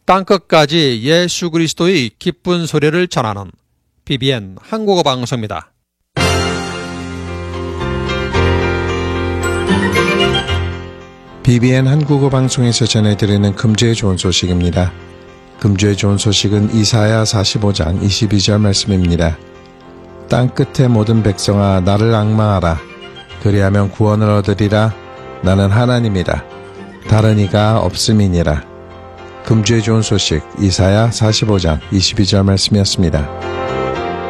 땅끝까지 예수 그리스도의 기쁜 소리를 전하는 BBN 한국어 방송입니다. BBN 한국어 방송에서 전해드리는 금주의 좋은 소식입니다. 금주의 좋은 소식은 이사야 45장 22절 말씀입니다. 땅끝의 모든 백성아 나를 앙망하라. 그리하면 구원을 얻으리라. 나는 하나님이라. 다른 이가 없음이니라. 금주의 좋은 소식 이사야 45장 22절 말씀이었습니다.